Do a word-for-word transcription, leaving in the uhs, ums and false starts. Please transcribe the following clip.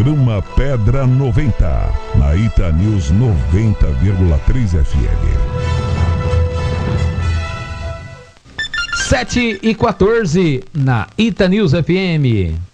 Programa Pedra noventa, na Ita News noventa vírgula três F M. sete e quatorze na Ita News F M.